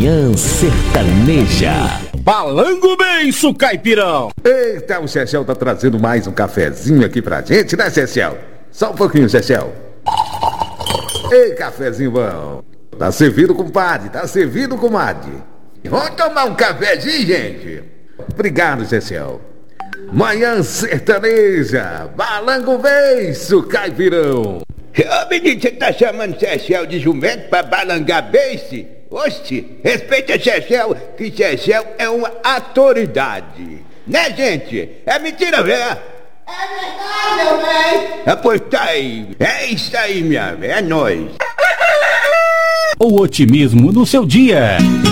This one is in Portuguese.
Manhã Sertaneja. Balango Beiço, Caipirão. Eita, o Chechel tá trazendo mais um cafezinho aqui pra gente, né, Chechel? Só um pouquinho, Chechel. Ei, cafezinho bom. Tá servido, compadre, tá servido, comadre. Vamos tomar um cafezinho, gente? Obrigado, Chechel. Manhã Sertaneja, Balango Beiço, Caipirão. Ô menino, você tá chamando Chechel de jumento pra balangar beice? Oxe, respeita Chechel, que Chechel é uma autoridade. Né, gente? É mentira, velho? É verdade, meu bem. Ah, pois tá aí. É isso aí, minha velha. É nóis. O otimismo no seu dia.